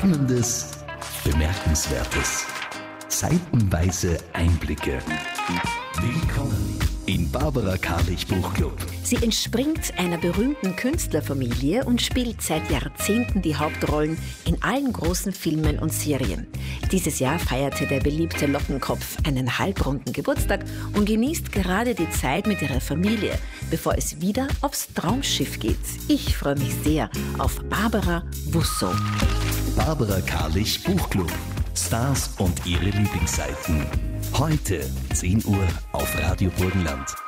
Spannendes, Bemerkenswertes, seitenweise Einblicke. Willkommen im Barbara Karlich Buchclub. Sie entspringt einer berühmten Künstlerfamilie und spielt seit Jahrzehnten die Hauptrollen in allen großen Filmen und Serien. Dieses Jahr feierte der beliebte Lockenkopf einen halbrunden Geburtstag und genießt gerade die Zeit mit ihrer Familie, bevor es wieder aufs Traumschiff geht. Ich freue mich sehr auf Barbara Wusso. Barbara Karlich Buchclub. Stars und ihre Lieblingsseiten. Heute 10 Uhr auf Radio Burgenland.